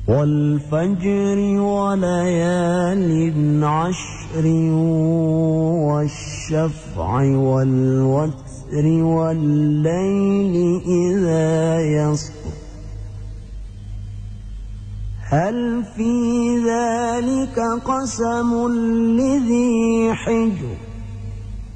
والفجر وليال عشر والشفع والوتر والليل إذا يسر هل في ذلك قسم لذي حجر